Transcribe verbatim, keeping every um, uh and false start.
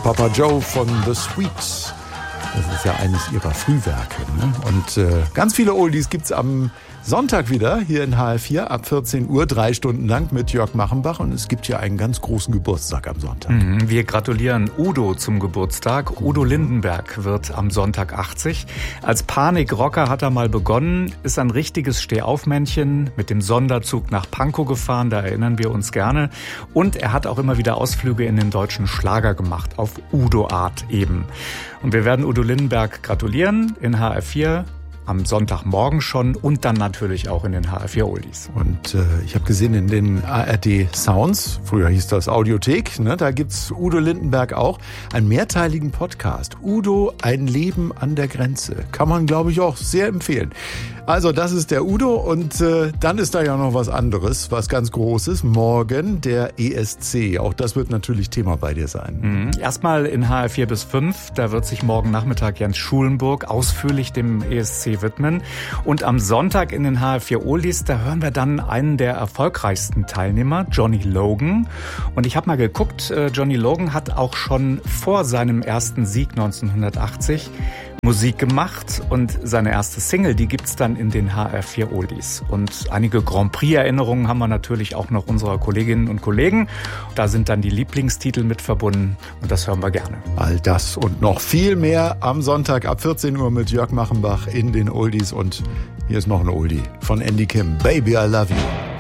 Papa Joe von The Sweets. Das ist ja eines ihrer Frühwerke. Ne? Und äh, ganz viele Oldies gibt's am Sonntag wieder hier in H R vier ab vierzehn Uhr, drei Stunden lang mit Jörg Machenbach. Und es gibt hier einen ganz großen Geburtstag am Sonntag. Wir gratulieren Udo zum Geburtstag. Udo Lindenberg wird am Sonntag achtzig. Als Panikrocker hat er mal begonnen, ist ein richtiges Stehaufmännchen mit dem Sonderzug nach Pankow gefahren, da erinnern wir uns gerne. Und er hat auch immer wieder Ausflüge in den deutschen Schlager gemacht, auf Udo-Art eben. Und wir werden Udo Lindenberg gratulieren in H R vier. Am Sonntagmorgen schon und dann natürlich auch in den H R vier Oldies. Und äh, ich habe gesehen in den A R D Sounds, früher hieß das Audiothek, ne, da gibt's Udo Lindenberg auch, einen mehrteiligen Podcast. Udo, ein Leben an der Grenze. Kann man, glaube ich, auch sehr empfehlen. Also das ist der Udo und äh, dann ist da ja noch was anderes, was ganz Großes. Morgen der E S C. Auch das wird natürlich Thema bei dir sein. Mhm. Erstmal in H R vier bis fünf. Da wird sich morgen Nachmittag Jens Schulenburg ausführlich dem E S C widmen. Und am Sonntag in den H R vier Oldies, da hören wir dann einen der erfolgreichsten Teilnehmer, Johnny Logan. Und ich habe mal geguckt, äh, Johnny Logan hat auch schon vor seinem ersten Sieg neunzehnhundertachtzig Musik gemacht und seine erste Single, die gibt's dann in den H R vier Oldies. Und einige Grand Prix-Erinnerungen haben wir natürlich auch noch unserer Kolleginnen und Kollegen. Da sind dann die Lieblingstitel mit verbunden und das hören wir gerne. All das und noch viel mehr am Sonntag ab vierzehn Uhr mit Jörg Machenbach in den Oldies. Und hier ist noch ein Oldie von Andy Kim, Baby I Love You.